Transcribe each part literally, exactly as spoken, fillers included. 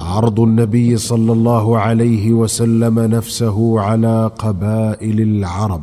عرض النبي صلى الله عليه وسلم نفسه على قبائل العرب.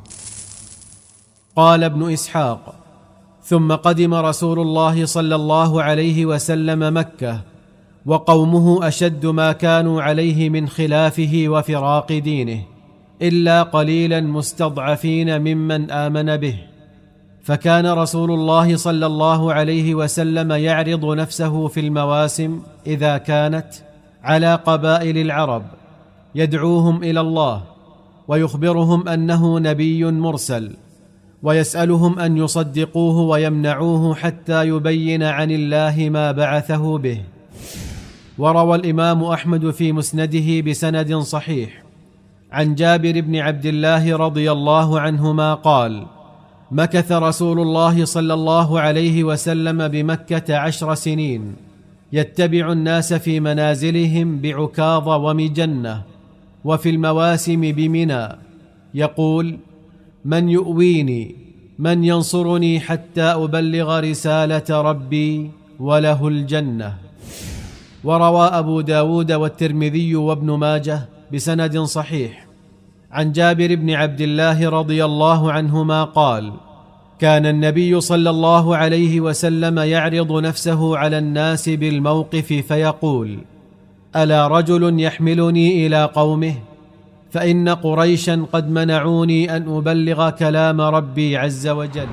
قال ابن إسحاق: ثم قدم رسول الله صلى الله عليه وسلم مكة، وقومه أشد ما كانوا عليه من خلافه وفراق دينه، إلا قليلا مستضعفين ممن آمن به. فكان رسول الله صلى الله عليه وسلم يعرض نفسه في المواسم إذا كانت على قبائل العرب، يدعوهم إلى الله ويخبرهم أنه نبي مرسل، ويسألهم أن يصدقوه ويمنعوه حتى يبين عن الله ما بعثه به. وروى الإمام أحمد في مسنده بسند صحيح عن جابر بن عبد الله رضي الله عنهما قال: مكث رسول الله صلى الله عليه وسلم بمكة عشر سنين، يتبع الناس في منازلهم بعكاظ ومجنة، وفي المواسم بمنى، يقول: من يؤويني، من ينصرني حتى أبلغ رسالة ربي وله الجنة. وروى أبو داود والترمذي وابن ماجه بسند صحيح عن جابر بن عبد الله رضي الله عنهما قال: كان النبي صلى الله عليه وسلم يعرض نفسه على الناس بالموقف فيقول: ألا رجل يحملني إلى قومه؟ فإن قريشا قد منعوني أن أبلغ كلام ربي عز وجل.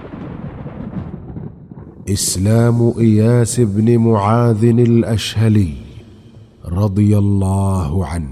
إسلام إياس بن معاذ الأشهلي رضي الله عنه.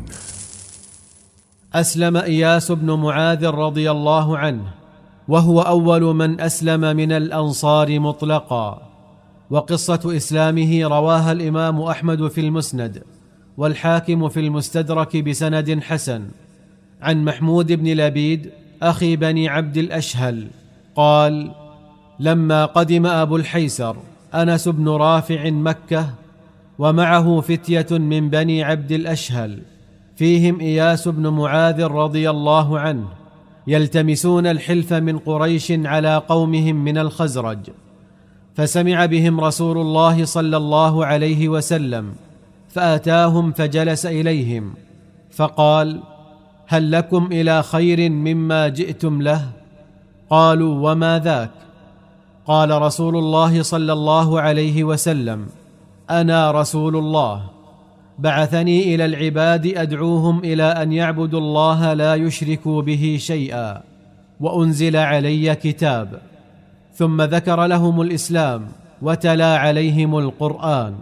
أسلم إياس بن معاذ رضي الله عنه، وهو أول من أسلم من الأنصار مطلقا. وقصة إسلامه رواها الإمام أحمد في المسند، والحاكم في المستدرك بسند حسن عن محمود بن لبيد أخي بني عبد الأشهل قال: لما قدم أبو الحيسر أنس بن رافع مكة، ومعه فتية من بني عبد الأشهل فيهم إياس بن معاذ رضي الله عنه، يلتمسون الحلف من قريش على قومهم من الخزرج، فسمع بهم رسول الله صلى الله عليه وسلم، فأتاهم فجلس إليهم فقال: هل لكم إلى خير مما جئتم له؟ قالوا: وما ذاك؟ قال رسول الله صلى الله عليه وسلم: أنا رسول الله، بعثني إلى العباد أدعوهم إلى أن يعبدوا الله لا يشركوا به شيئا، وأنزل علي كتاب. ثم ذكر لهم الإسلام وتلا عليهم القرآن.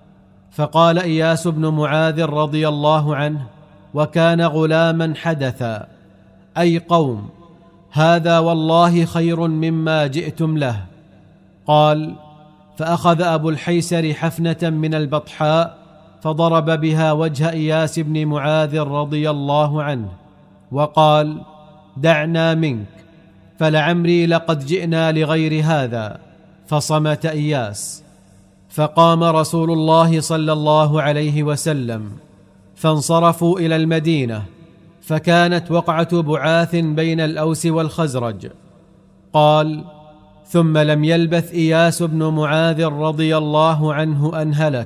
فقال إياس بن معاذ رضي الله عنه، وكان غلاما حدثا: أي قوم، هذا والله خير مما جئتم له. قال: فأخذ أبو الحيسر حفنة من البطحاء فضرب بها وجه إياس بن معاذ رضي الله عنه، وقال: دعنا منك، فلعمري لقد جئنا لغير هذا. فصمت إياس. فقام رسول الله صلى الله عليه وسلم، فانصرفوا إلى المدينة، فكانت وقعة بعاث بين الأوس والخزرج. قال: ثم لم يلبث إياس بن معاذ رضي الله عنه أن هلك.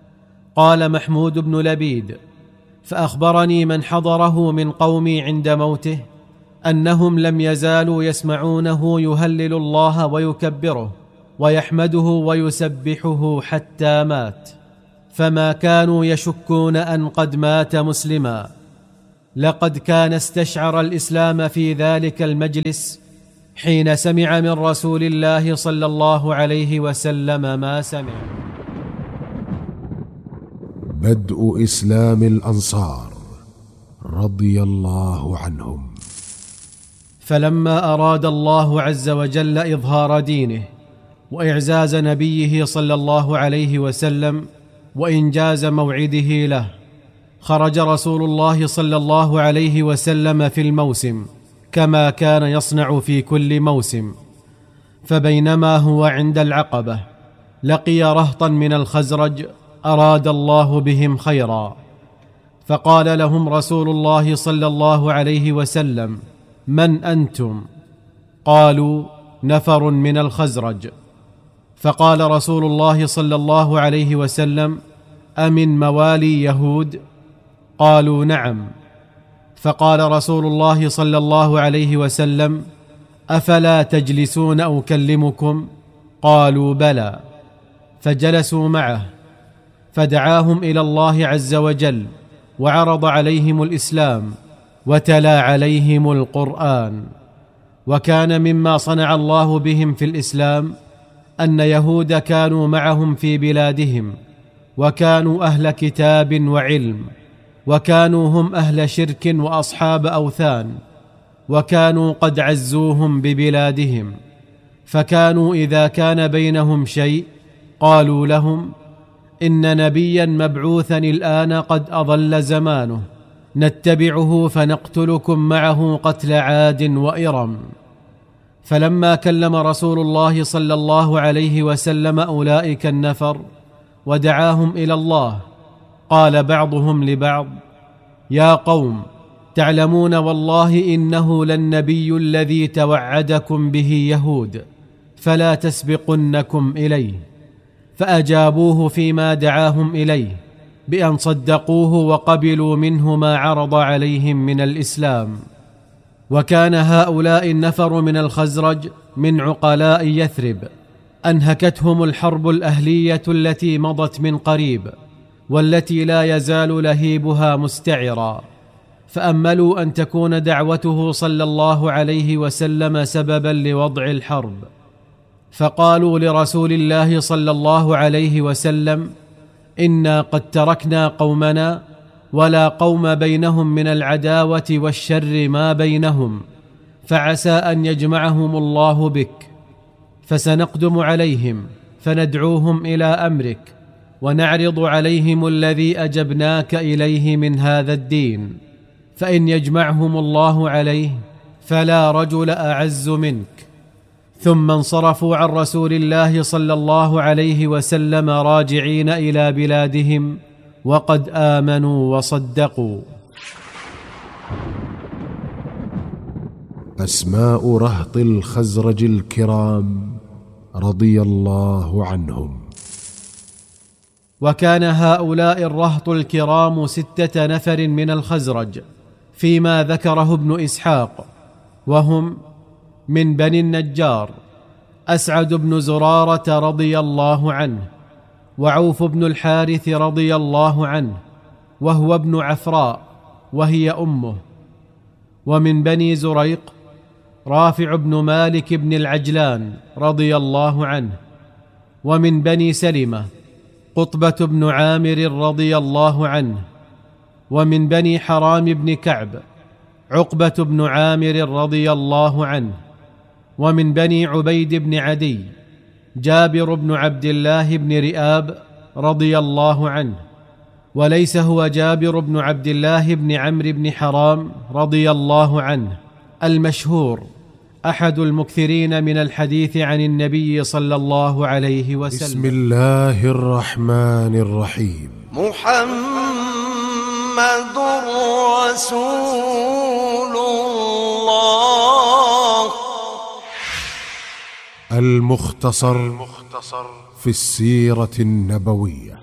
قال محمود بن لبيد: فأخبرني من حضره من قومي عند موته أنهم لم يزالوا يسمعونه يهلل الله ويكبره ويحمده ويسبحه حتى مات، فما كانوا يشكون أن قد مات مسلما. لقد كان استشعر الإسلام في ذلك المجلس حين سمع من رسول الله صلى الله عليه وسلم ما سمع. بدء إسلام الأنصار رضي الله عنهم. فلما أراد الله عز وجل إظهار دينه وإعزاز نبيه صلى الله عليه وسلم وإنجاز موعده له، خرج رسول الله صلى الله عليه وسلم في الموسم كما كان يصنع في كل موسم. فبينما هو عند العقبة لقي رهطا من الخزرج أراد الله بهم خيرا، فقال لهم رسول الله صلى الله عليه وسلم: من أنتم؟ قالوا: نفر من الخزرج. فقال رسول الله صلى الله عليه وسلم: أمن موالي يهود؟ قالوا نعم. فقال رسول الله صلى الله عليه وسلم: أفلا تجلسون أكلمكم؟ قالوا بلى. فجلسوا معه فدعاهم إلى الله عز وجل وعرض عليهم الإسلام وتلا عليهم القرآن. وكان مما صنع الله بهم في الإسلام أن يهود كانوا معهم في بلادهم، وكانوا أهل كتاب وعلم، وكانوا هم أهل شرك وأصحاب أوثان، وكانوا قد عزوهم ببلادهم. فكانوا إذا كان بينهم شيء قالوا لهم: إن نبيا مبعوثا الآن قد أضل زمانه، نتبعه فنقتلكم معه قتل عاد وإرم. فلما كلم رسول الله صلى الله عليه وسلم أولئك النفر ودعاهم إلى الله، قال بعضهم لبعض: يا قوم، تعلمون والله إنه للنبي الذي توعدكم به يهود، فلا تسبقنكم إليه. فأجابوه فيما دعاهم إليه بأن صدقوه وقبلوا منه ما عرض عليهم من الإسلام. وكان هؤلاء النفر من الخزرج من عقلاء يثرب، أنهكتهم الحرب الأهلية التي مضت من قريب، والتي لا يزال لهيبها مستعرا، فأملوا أن تكون دعوته صلى الله عليه وسلم سببا لوضع الحرب. فقالوا لرسول الله صلى الله عليه وسلم: إنا قد تركنا قومنا ولا قوم بينهم من العداوة والشر ما بينهم، فعسى أن يجمعهم الله بك، فسنقدم عليهم فندعوهم إلى أمرك، ونعرض عليهم الذي أجبناك إليه من هذا الدين، فإن يجمعهم الله عليه فلا رجل أعز منك. ثم انصرفوا عن رسول الله صلى الله عليه وسلم راجعين إلى بلادهم وقد آمنوا وصدقوا. أسماء رهط الخزرج الكرام رضي الله عنهم. وكان هؤلاء الرهط الكرام ستة نفر من الخزرج فيما ذكره ابن إسحاق، وهم: من بني النجار أسعد بن زرارة رضي الله عنه، وعوف بن الحارث رضي الله عنه وهو ابن عفراء وهي أمه. ومن بني زريق رافع بن مالك بن العجلان رضي الله عنه. ومن بني سلمة قطبة بن عامر رضي الله عنه. ومن بني حرام بن كعب عقبة بن عامر رضي الله عنه. ومن بني عبيد بن عدي جابر بن عبد الله بن رئاب رضي الله عنه، وليس هو جابر بن عبد الله بن عمرو بن حرام رضي الله عنه المشهور، أحد المكثرين من الحديث عن النبي صلى الله عليه وسلم. بسم الله الرحمن الرحيم. محمد رسول الله. المختصر في السيرة النبوية.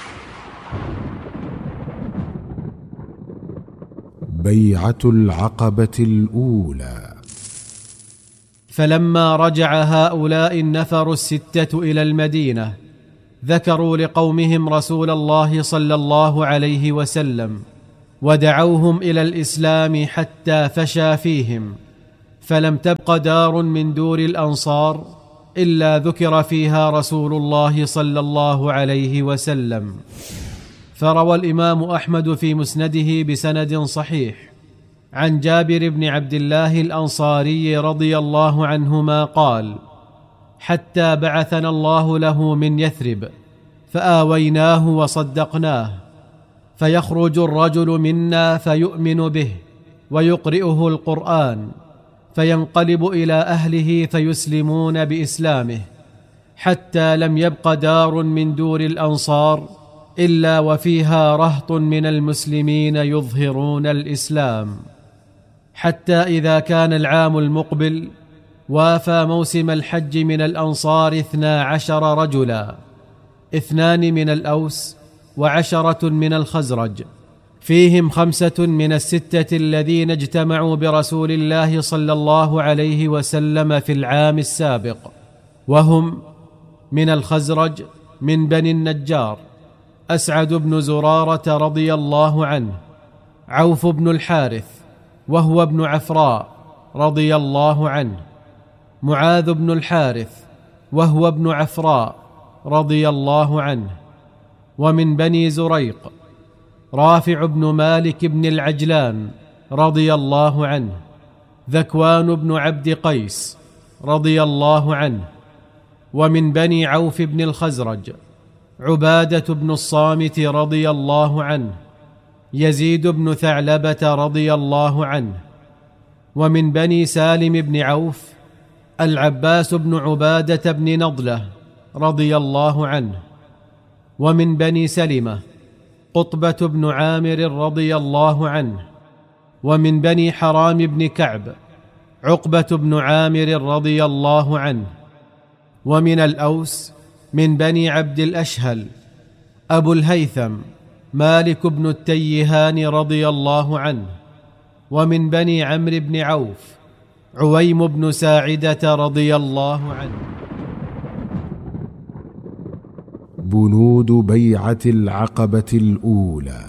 بيعة العقبة الأولى. فلما رجع هؤلاء النفر الستة إلى المدينة ذكروا لقومهم رسول الله صلى الله عليه وسلم، ودعوهم إلى الإسلام حتى فشى فيهم، فلم تبق دار من دور الأنصار إلا ذكر فيها رسول الله صلى الله عليه وسلم. فروى الإمام أحمد في مسنده بسند صحيح عن جابر بن عبد الله الأنصاري رضي الله عنهما قال: حتى بعثنا الله له من يثرب فآويناه وصدقناه، فيخرج الرجل منا فيؤمن به ويقرئه القرآن، فينقلب إلى أهله فيسلمون بإسلامه، حتى لم يبق دار من دور الأنصار إلا وفيها رهط من المسلمين يظهرون الإسلام. حتى إذا كان العام المقبل وافى موسم الحج من الأنصار اثنا عشر رجلا، اثنان من الأوس وعشرة من الخزرج، فيهم خمسة من الستة الذين اجتمعوا برسول الله صلى الله عليه وسلم في العام السابق، وهم: من الخزرج من بني النجار أسعد بن زرارة رضي الله عنه، عوف بن الحارث وهو ابن عفراء رضي الله عنه، معاذ بن الحارث وهو ابن عفراء رضي الله عنه. ومن بني زريق رافع بن مالك بن العجلان رضي الله عنه، ذكوان بن عبد قيس رضي الله عنه. ومن بني عوف بن الخزرج عبادة بن الصامت رضي الله عنه، يزيد بن ثعلبة رضي الله عنه. ومن بني سالم بن عوف العباس بن عبادة بن نضلة رضي الله عنه. ومن بني سلمة قطبة بن عامر رضي الله عنه. ومن بني حرام بن كعب عقبة بن عامر رضي الله عنه. ومن الأوس من بني عبد الأشهل أبو الهيثم مالك بن التيهان رضي الله عنه. ومن بني عمرو بن عوف عويم بن ساعدة رضي الله عنه. بنود بيعة العقبة الأولى.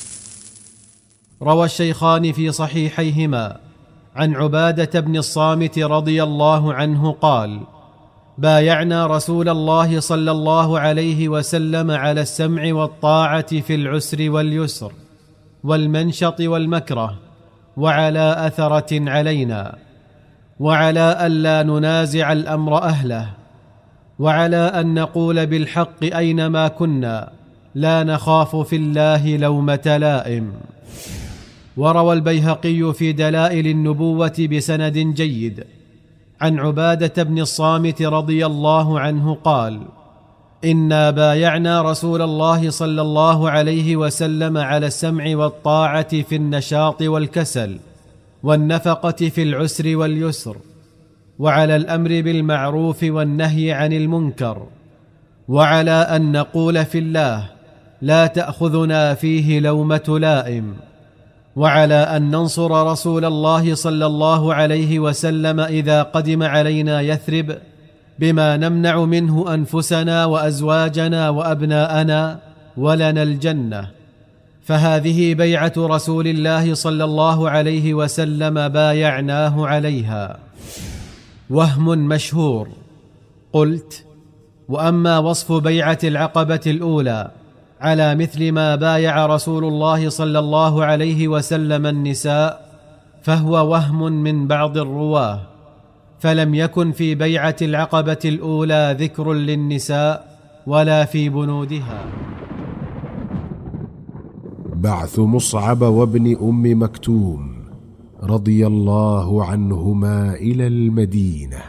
روى الشيخان في صحيحيهما عن عبادة بن الصامت رضي الله عنه قال: بايعنا رسول الله صلى الله عليه وسلم على السمع والطاعة في العسر واليسر والمنشط والمكره، وعلى أثرة علينا، وعلى ألا ننازع الأمر أهله، وعلى أن نقول بالحق أينما كنا، لا نخاف في الله لومة لائم. وروى البيهقي في دلائل النبوة بسند جيد عن عبادة بن الصامت رضي الله عنه قال: إنا بايعنا رسول الله صلى الله عليه وسلم على السمع والطاعة في النشاط والكسل، والنفقة في العسر واليسر، وعلى الأمر بالمعروف والنهي عن المنكر، وعلى أن نقول في الله لا تأخذنا فيه لومة لائم، وعلى أن ننصر رسول الله صلى الله عليه وسلم إذا قدم علينا يثرب بما نمنع منه أنفسنا وأزواجنا وأبناءنا، ولنا الجنة. فهذه بيعة رسول الله صلى الله عليه وسلم بايعناه عليها. وهم مشهور. قلت: وأما وصف بيعة العقبة الأولى على مثل ما بايع رسول الله صلى الله عليه وسلم النساء فهو وهم من بعض الرواه، فلم يكن في بيعة العقبة الأولى ذكر للنساء ولا في بنودها. بعث مصعب وابن أم مكتوم رضي الله عنهما إلى المدينة.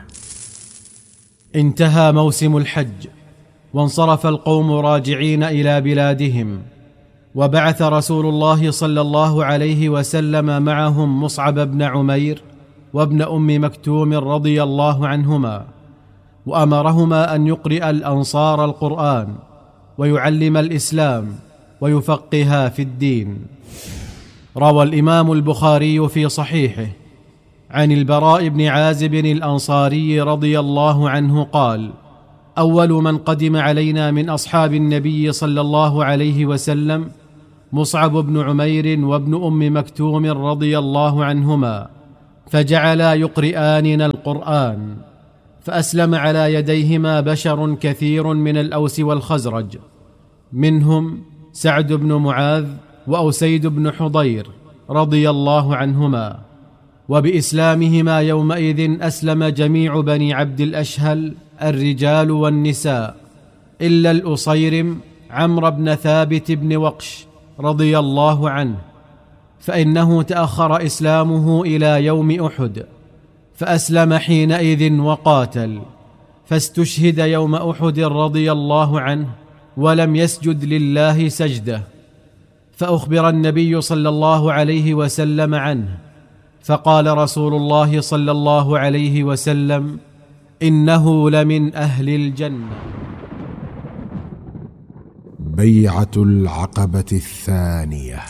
انتهى موسم الحج، وانصرف القوم راجعين إلى بلادهم، وبعث رسول الله صلى الله عليه وسلم معهم مصعب بن عمير وابن أم مكتوم رضي الله عنهما، وأمرهما أن يقرئ الأنصار القرآن ويعلم الإسلام ويفقها في الدين. روى الإمام البخاري في صحيحه عن البراء بن عازب الأنصاري رضي الله عنه قال: أول من قدم علينا من أصحاب النبي صلى الله عليه وسلم مصعب بن عمير وابن أم مكتوم رضي الله عنهما، فجعلا يقرئاننا القرآن، فأسلم على يديهما بشر كثير من الأوس والخزرج، منهم سعد بن معاذ وأسيد بن حضير رضي الله عنهما. وبإسلامهما يومئذ أسلم جميع بني عبد الأشهل الرجال والنساء، إلا الأصيرم عمرو بن ثابت بن وقش رضي الله عنه، فإنه تأخر إسلامه إلى يوم أحد، فأسلم حينئذ وقاتل، فاستشهد يوم أحد رضي الله عنه، ولم يسجد لله سجدة. فأخبر النبي صلى الله عليه وسلم عنه، فقال رسول الله صلى الله عليه وسلم: إنه لمن أهل الجنة. بيعة العقبة الثانية.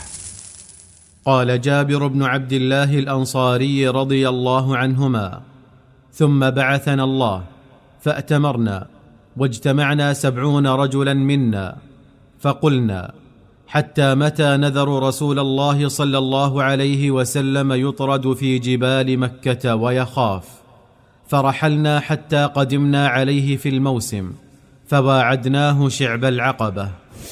قال جابر بن عبد الله الأنصاري رضي الله عنهما: ثم بعثنا الله فأتمرنا، واجتمعنا سبعون رجلا منا، فقلنا: حتى متى نذر رسول الله صلى الله عليه وسلم يطرد في جبال مكة ويخاف؟ فرحلنا حتى قدمنا عليه في الموسم، فواعدناه شعب العقبة.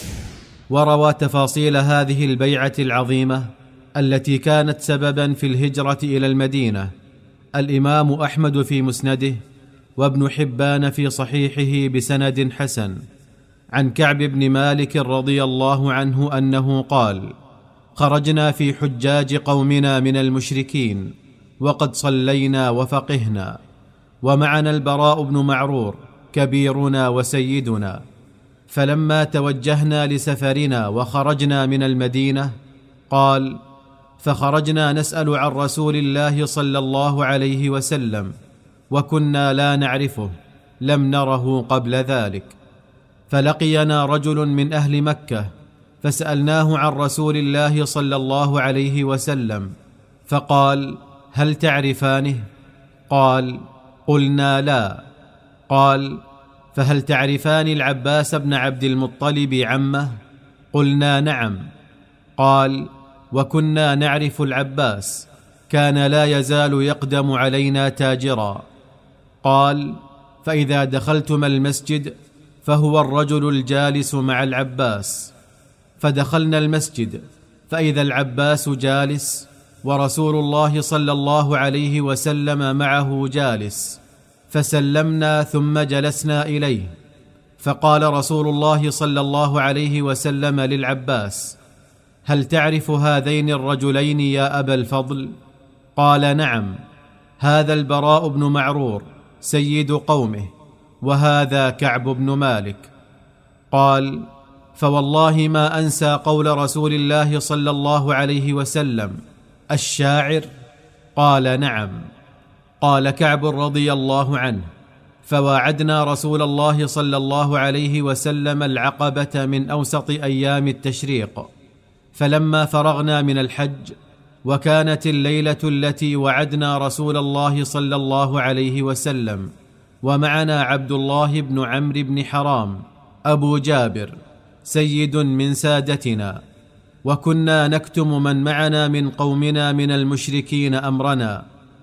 وروى تفاصيل هذه البيعة العظيمة التي كانت سببا في الهجرة إلى المدينة الإمام أحمد في مسنده، وابن حبان في صحيحه بسند حسن، عن كعب بن مالك رضي الله عنه أنه قال: خرجنا في حجاج قومنا من المشركين وقد صلينا وفقهنا، ومعنا البراء بن معرور كبيرنا وسيدنا، فلما توجهنا لسفرنا وخرجنا من المدينة قال: فخرجنا نسأل عن رسول الله صلى الله عليه وسلم، وكنا لا نعرفه، لم نره قبل ذلك. فلقينا رجل من أهل مكة فسألناه عن رسول الله صلى الله عليه وسلم، فقال: هل تعرفانه؟ قال: قلنا لا. قال: فهل تعرفان العباس بن عبد المطلب عمه؟ قلنا نعم. قال: وكنا نعرف العباس، كان لا يزال يقدم علينا تاجرا. قال: فإذا دخلتما المسجد فهو الرجل الجالس مع العباس. فدخلنا المسجد فإذا العباس جالس ورسول الله صلى الله عليه وسلم معه جالس، فسلمنا ثم جلسنا إليه، فقال رسول الله صلى الله عليه وسلم للعباس: هل تعرف هذين الرجلين يا أبا الفضل؟ قال: نعم، هذا البراء بن معرور سيد قومه، وهذا كعب بن مالك. قال: فوالله ما أنسى قول رسول الله صلى الله عليه وسلم: الشاعر؟ قال: نعم. قال كعب رضي الله عنه: فواعدنا رسول الله صلى الله عليه وسلم العقبة من أوسط أيام التشريق، فلما فرغنا من الحج وكانت الليلة التي وعدنا رسول الله صلى الله عليه وسلم، ومعنا عبد الله بن عمرو بن حرام أبو جابر سيد من سادتنا، وكنا نكتم من معنا من قومنا من المشركين أمرنا،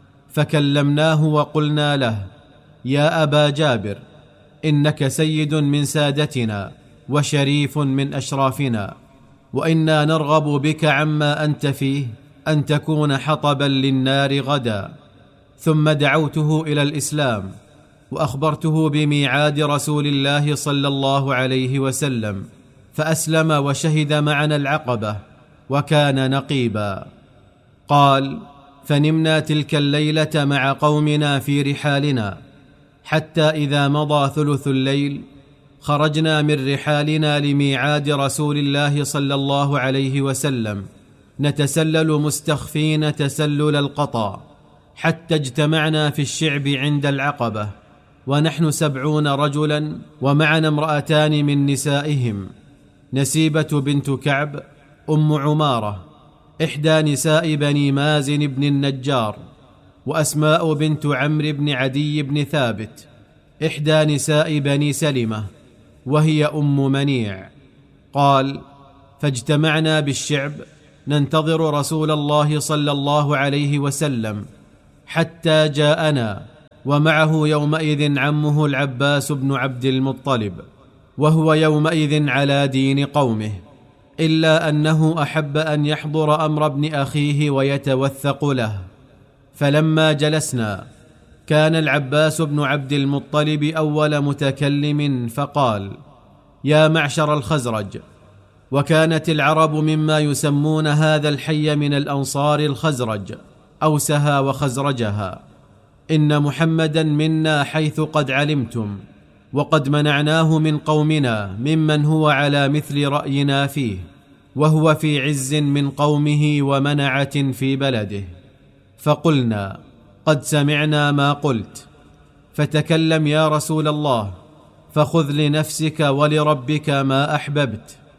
فكلمناه وقلنا له: يا أبا جابر، إنك سيد من سادتنا وشريف من أشرافنا، وإنا نرغب بك عما أنت فيه أن تكون حطبا للنار غدا. ثم دعوته إلى الإسلام وأخبرته بميعاد رسول الله صلى الله عليه وسلم، فأسلم وشهد معنا العقبة وكان نقيبا. قال: فنمنا تلك الليلة مع قومنا في رحالنا، حتى إذا مضى ثلث الليل خرجنا من رحالنا لميعاد رسول الله صلى الله عليه وسلم، نتسلل مستخفين تسلل القطا، حتى اجتمعنا في الشعب عند العقبة، ونحن سبعون رجلا، ومعنا امرأتان من نسائهم: نسيبة بنت كعب أم عمارة إحدى نساء بني مازن بن النجار، وأسماء بنت عمرو بن عدي بن ثابت إحدى نساء بني سلمة، وهي أم منيع. قال: فاجتمعنا بالشعب ننتظر رسول الله صلى الله عليه وسلم حتى جاءنا، ومعه يومئذ عمه العباس بن عبد المطلب، وهو يومئذ على دين قومه، إلا أنه أحب أن يحضر أمر ابن أخيه ويتوثق له. فلما جلسنا كان العباس بن عبد المطلب أول متكلم، فقال: يا معشر الخزرج. وكانت العرب مما يسمون هذا الحي من الأنصار الخزرج، أوسها وخزرجها. إن محمدا منا حيث قد علمتم، وقد منعناه من قومنا ممن هو على مثل رأينا فيه، وهو في عز من قومه ومنعة في بلده. فقلنا: قد سمعنا ما قلت، فتكلم يا رسول الله، فخذ لنفسك ولربك ما أحببت.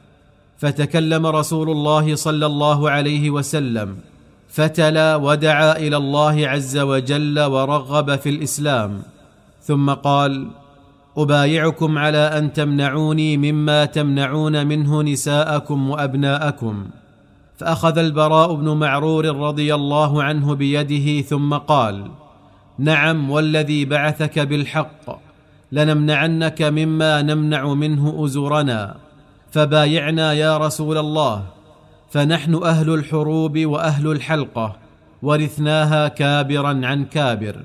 فتكلم رسول الله صلى الله عليه وسلم فتلا ودعا إلى الله عز وجل ورغب في الإسلام، ثم قال: أبايعكم على أن تمنعوني مما تمنعون منه نساءكم وأبناءكم. فأخذ البراء بن معرور رضي الله عنه بيده ثم قال: نعم والذي بعثك بالحق، لنمنعنك مما نمنع منه أزرنا، فبايعنا يا رسول الله، فنحن أهل الحروب وأهل الحلقة، ورثناها كابرا عن كابر.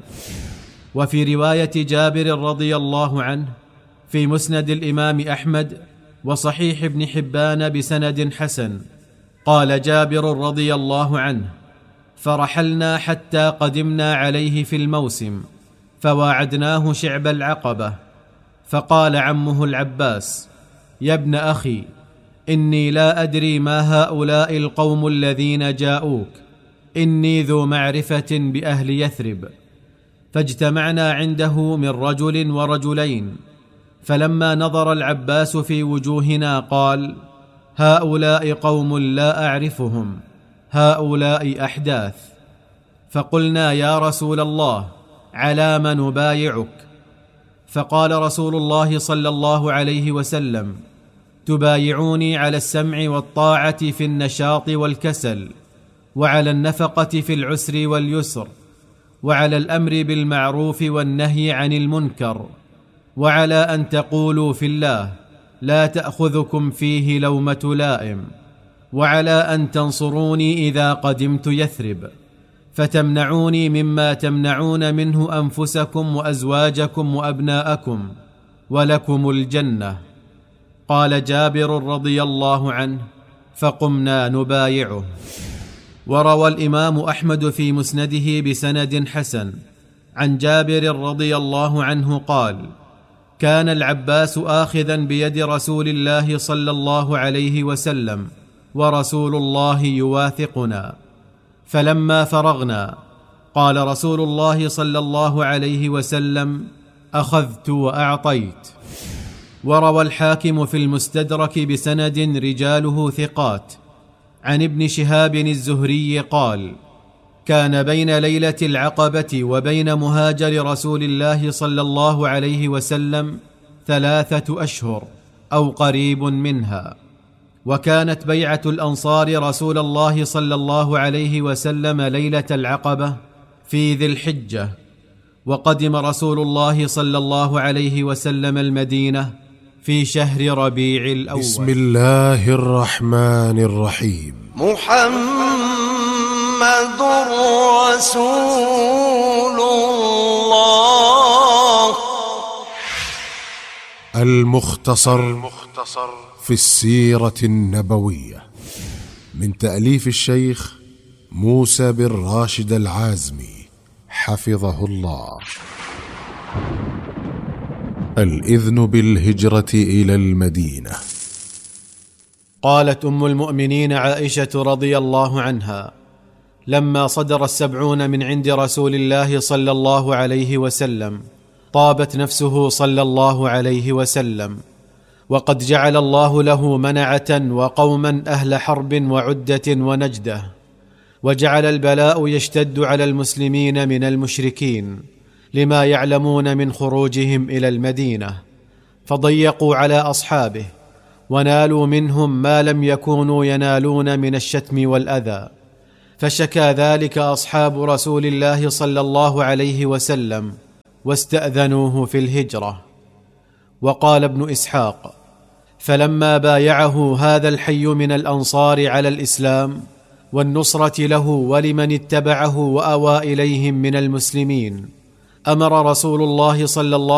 وفي رواية جابر رضي الله عنه في مسند الإمام أحمد وصحيح ابن حبان بسند حسن، قال جابر رضي الله عنه: فرحلنا حتى قدمنا عليه في الموسم، فواعدناه شعب العقبة، فقال عمه العباس: يا ابن أخي، إني لا أدري ما هؤلاء القوم الذين جاءوك، إني ذو معرفة بأهل يثرب. فاجتمعنا عنده من رجل ورجلين، فلما نظر العباس في وجوهنا قال: هؤلاء قوم لا أعرفهم، هؤلاء أحداث. فقلنا: يا رسول الله، على ما نبايعك؟ فقال رسول الله صلى الله عليه وسلم: تبايعوني على السمع والطاعة في النشاط والكسل، وعلى النفقة في العسر واليسر، وعلى الأمر بالمعروف والنهي عن المنكر، وعلى أن تقولوا في الله لا تأخذكم فيه لومة لائم، وعلى أن تنصروني إذا قدمت يثرب، فتمنعوني مما تمنعون منه أنفسكم وأزواجكم وأبناءكم، ولكم الجنة. قال جابر رضي الله عنه: فقمنا نبايعه. وروى الإمام أحمد في مسنده بسند حسن عن جابر رضي الله عنه قال: كان العباس آخذا بيد رسول الله صلى الله عليه وسلم، ورسول الله يواثقنا. فلما فرغنا قال رسول الله صلى الله عليه وسلم: أخذت وأعطيت. وروى الحاكم في المستدرك بسند رجاله ثقات عن ابن شهاب الزهري قال: كان بين ليلة العقبة وبين مهاجر رسول الله صلى الله عليه وسلم ثلاثة أشهر أو قريب منها. وكانت بيعة الأنصار رسول الله صلى الله عليه وسلم ليلة العقبة في ذي الحجة، وقدم رسول الله صلى الله عليه وسلم المدينة في شهر ربيع الأول. بسم الله الرحمن الرحيم. محمد رسول الله. المختصر في السيرة النبوية، من تأليف الشيخ موسى بن راشد العازمي حفظه الله. الإذن بالهجرة إلى المدينة. قالت أم المؤمنين عائشة رضي الله عنها: لما صدر السبعون من عند رسول الله صلى الله عليه وسلم طابت نفسه صلى الله عليه وسلم، وقد جعل الله له منعة وقوما أهل حرب وعدة ونجدة، وجعل البلاء يشتد على المسلمين من المشركين لما يعلمون من خروجهم إلى المدينة، فضيقوا على أصحابه ونالوا منهم ما لم يكونوا ينالون من الشتم والأذى. فشكى ذلك أصحاب رسول الله صلى الله عليه وسلم واستأذنوه في الهجرة. وقال ابن إسحاق: فلما بايعه هذا الحي من الأنصار على الإسلام والنصرة له ولمن اتبعه وأوى إليهم من المسلمين، أمر رسول الله صلى الله